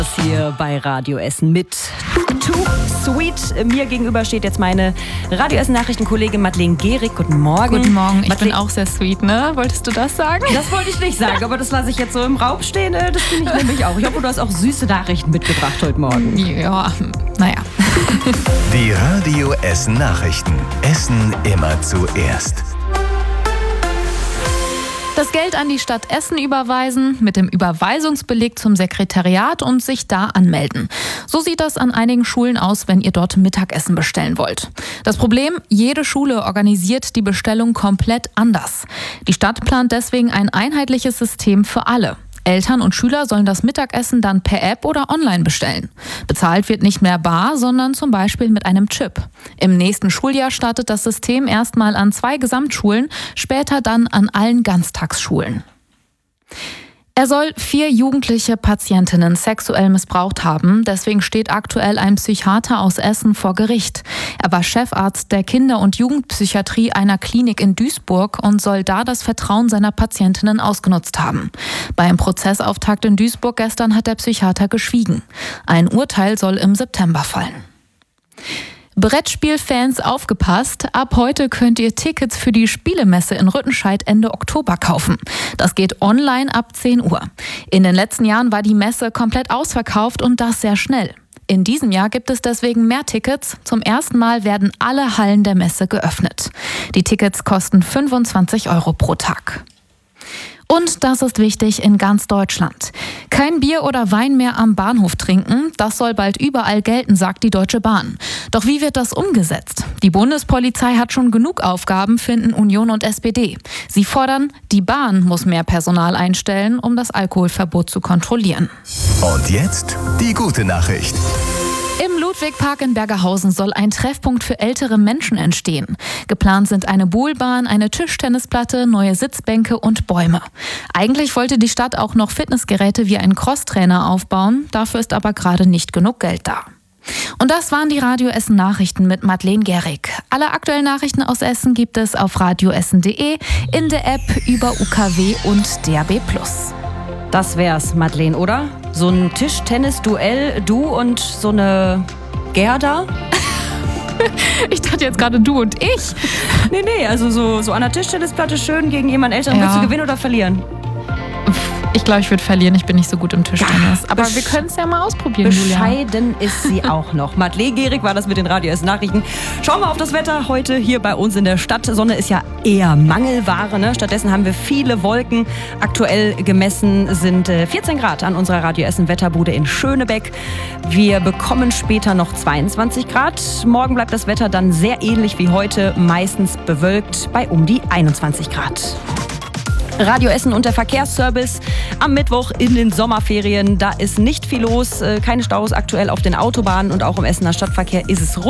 Hier bei Radio Essen mit Too Sweet. Mir gegenüber steht jetzt meine Radio Essen Nachrichtenkollegin Madeleine Gehrig. Guten Morgen. Guten Morgen. Ich bin auch sehr sweet, ne? Wolltest du das sagen? Das wollte ich nicht sagen, aber das lasse ich jetzt so im Raum stehen. Das bin ich nämlich auch. Ich hoffe, du hast auch süße Nachrichten mitgebracht heute Morgen. Ja, naja. Die Radio Essen Nachrichten. Essen immer zuerst. Das Geld an die Stadt Essen überweisen, mit dem Überweisungsbeleg zum Sekretariat und sich da anmelden. So sieht das an einigen Schulen aus, wenn ihr dort Mittagessen bestellen wollt. Das Problem, jede Schule organisiert die Bestellung komplett anders. Die Stadt plant deswegen ein einheitliches System für alle. Eltern und Schüler sollen das Mittagessen dann per App oder online bestellen. Bezahlt wird nicht mehr bar, sondern zum Beispiel mit einem Chip. Im nächsten Schuljahr startet das System erstmal an 2 Gesamtschulen, später dann an allen Ganztagsschulen. Er soll 4 jugendliche Patientinnen sexuell missbraucht haben. Deswegen steht aktuell ein Psychiater aus Essen vor Gericht. Er war Chefarzt der Kinder- und Jugendpsychiatrie einer Klinik in Duisburg und soll da das Vertrauen seiner Patientinnen ausgenutzt haben. Beim Prozessauftakt in Duisburg gestern hat der Psychiater geschwiegen. Ein Urteil soll im September fallen. Brettspielfans aufgepasst, ab heute könnt ihr Tickets für die Spielemesse in Rüttenscheid Ende Oktober kaufen. Das geht online ab 10 Uhr. In den letzten Jahren war die Messe komplett ausverkauft und das sehr schnell. In diesem Jahr gibt es deswegen mehr Tickets. Zum ersten Mal werden alle Hallen der Messe geöffnet. Die Tickets kosten 25 € pro Tag. Und das ist wichtig in ganz Deutschland. Kein Bier oder Wein mehr am Bahnhof trinken, das soll bald überall gelten, sagt die Deutsche Bahn. Doch wie wird das umgesetzt? Die Bundespolizei hat schon genug Aufgaben, finden Union und SPD. Sie fordern, die Bahn muss mehr Personal einstellen, um das Alkoholverbot zu kontrollieren. Und jetzt die gute Nachricht. Im Ludwigpark in Bergerhausen soll ein Treffpunkt für ältere Menschen entstehen. Geplant sind eine Buhlbahn, eine Tischtennisplatte, neue Sitzbänke und Bäume. Eigentlich wollte die Stadt auch noch Fitnessgeräte wie einen Crosstrainer aufbauen, dafür ist aber gerade nicht genug Geld da. Und das waren die Radio Essen Nachrichten mit Madeleine Gehrig. Alle aktuellen Nachrichten aus Essen gibt es auf radioessen.de, in der App, über UKW und DAB+. Das wär's, Madeleine, oder? So ein Tischtennis-Duell, du und so eine Gerda? Ich dachte jetzt gerade du und ich. Nee, also so an der Tischtennisplatte schön gegen jemanden Älteren. Ja. Willst du gewinnen oder verlieren? Ich glaube, ich würde verlieren. Ich bin nicht so gut im Tischtennis. Aber wir können es ja mal ausprobieren, Bescheiden ist sie auch noch. Madeleine Gehrig war das mit den Radio Essen Nachrichten. Schauen wir auf das Wetter heute hier bei uns in der Stadt. Sonne ist ja eher Mangelware, ne? Stattdessen haben wir viele Wolken. Aktuell gemessen sind 14 Grad an unserer Radio Essen Wetterbude in Schönebeck. Wir bekommen später noch 22 Grad. Morgen bleibt das Wetter dann sehr ähnlich wie heute, meistens bewölkt bei um die 21 Grad. Radio Essen und der Verkehrsservice am Mittwoch in den Sommerferien. Da ist nicht viel los, keine Staus aktuell auf den Autobahnen und auch im Essener Stadtverkehr ist es ruhig.